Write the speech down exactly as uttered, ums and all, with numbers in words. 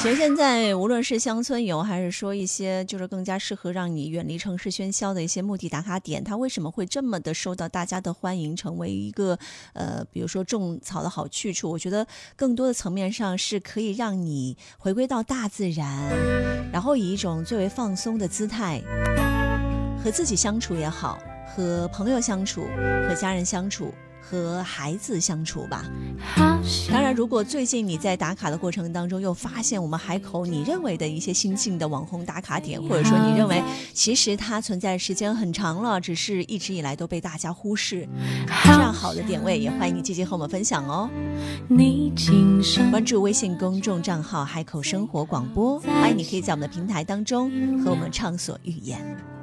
其实现在无论是乡村游，还是说一些就是更加适合让你远离城市喧嚣的一些目的打卡点，它为什么会这么的受到大家的欢迎，成为一个呃，比如说种草的好去处？我觉得更多的层面上是可以让你回归到大自然，然后以一种最为放松的姿态和自己相处也好，和朋友相处，和家人相处，和孩子相处吧。当然，如果最近你在打卡的过程当中又发现我们海口你认为的一些新兴的网红打卡点，或者说你认为其实它存在时间很长了，只是一直以来都被大家忽视，这样好的点位也欢迎你积极和我们分享哦。关注微信公众账号海口生活广播，欢迎你可以在我们的平台当中和我们畅所欲言。